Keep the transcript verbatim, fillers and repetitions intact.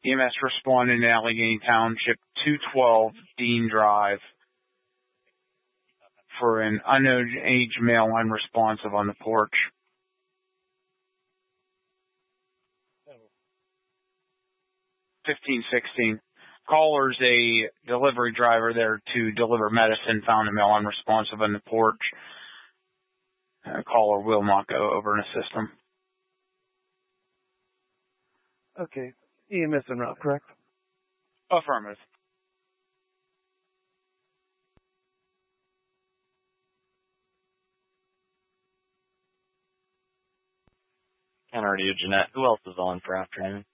E M S responded in Allegheny Township, two twelve Dean Drive, for an unknown age male unresponsive on the porch. fifteen sixteen. Caller's a delivery driver there to deliver medicine, found a male unresponsive on the porch. Uh, caller will not go over and assist him. Okay. E M S en route, correct? Affirmative. Kennerdy, Jeanette. Who else is on for afternoon?